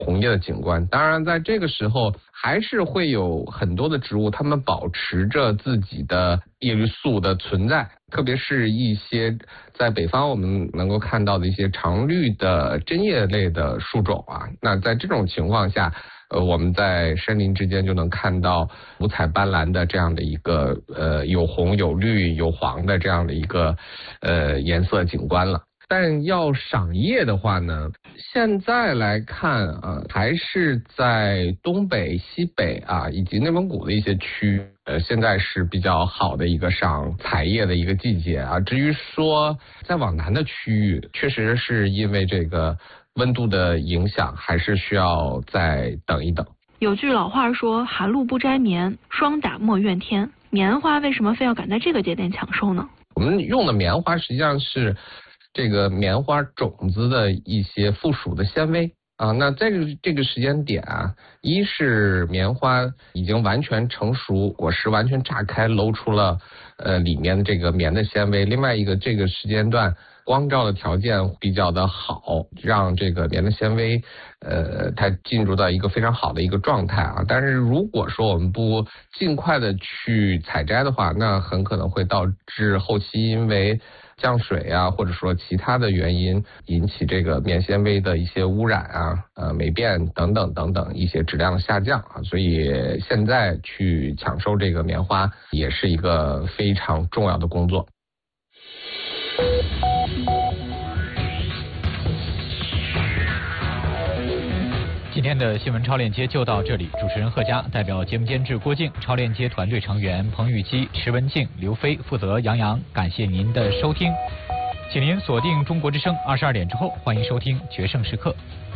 红叶的景观。当然在这个时候还是会有很多的植物它们保持着自己的叶绿素的存在，特别是一些在北方我们能够看到的一些常绿的针叶类的树种啊，那在这种情况下我们在森林之间就能看到五彩斑斓的这样的一个有红有绿有黄的这样的一个颜色景观了。但要赏叶的话呢，现在来看还是在东北、西北以及内蒙古的一些区现在是比较好的一个赏采叶的一个季节至于说再往南的区域，确实是因为这个温度的影响，还是需要再等一等。 有句老话说，寒露不摘棉，霜打莫怨天。棉花为什么非要赶在这个节点抢收呢？ 我们用的棉花实际上是这个棉花种子的一些附属的纤维那在这个时间点一是棉花已经完全成熟，果实完全炸开，露出了里面的这个棉的纤维。另外一个这个时间段光照的条件比较的好，让这个棉的纤维它进入到一个非常好的一个状态但是如果说我们不尽快的去采摘的话，那很可能会导致后期因为降水或者说其他的原因引起这个棉纤维的一些污染霉变等等一些质量下降所以现在去抢收这个棉花也是一个非常重要的工作。 今天的新闻超链接就到这里，主持人贺佳，代表节目监制郭靖，超链接团队成员彭玉基、石文静、刘飞，负责杨洋。感谢您的收听，请您锁定中国之声，22点之后欢迎收听决胜时刻。